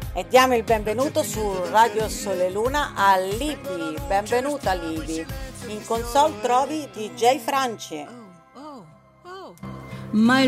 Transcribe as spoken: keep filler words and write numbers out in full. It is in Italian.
E diamo il benvenuto su Radio Sole Luna a Libby. Benvenuta Libby. In console trovi D J Franci. My